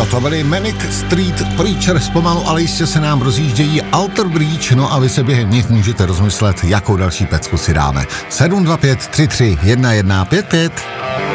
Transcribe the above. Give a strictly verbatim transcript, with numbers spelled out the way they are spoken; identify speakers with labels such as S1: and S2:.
S1: Toto byli Manic Street Preachers, pomalu, ale jistě se nám rozjíždějí Alter Bridge, no a vy se během nich můžete rozmyslet, jakou další pecku si dáme. sedm dva pět tři tři jedna jedna pět pět.